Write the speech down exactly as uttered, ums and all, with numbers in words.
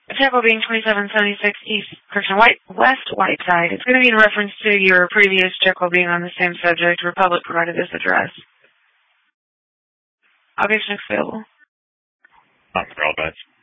Tempo being twenty-seven seventy-six East, correction, White, West Whiteside. It's going to be in reference to your previous check being on the same subject. Republic provided this address. Objection available. Not for all bets.